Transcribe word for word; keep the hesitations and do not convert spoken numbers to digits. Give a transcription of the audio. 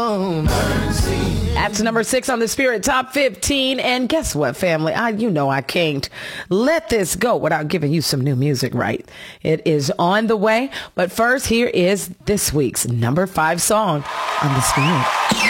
That's number six on the Spirit Top fifteen. And guess what, family? I, you know, I can't let this go without giving you some new music, right? It is on the way. But first, here is this week's number five song on the Spirit.